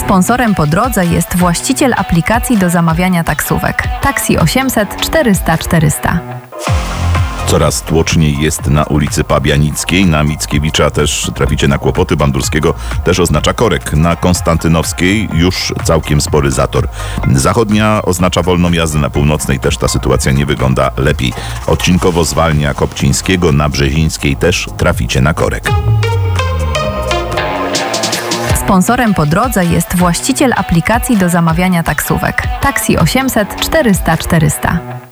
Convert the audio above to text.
Sponsorem po drodze jest właściciel aplikacji do zamawiania taksówek. Taksi 800 400 400. Coraz tłoczniej jest na ulicy Pabianickiej, na Mickiewicza też traficie na kłopoty, Bandurskiego też oznacza korek. Na Konstantynowskiej już całkiem spory zator. Zachodnia oznacza wolną jazdę, na północnej też ta sytuacja nie wygląda lepiej. Odcinkowo zwalnia Kopcińskiego, na Brzezińskiej też traficie na korek. Sponsorem po drodze jest właściciel aplikacji do zamawiania taksówek. Taksi 800 400 400.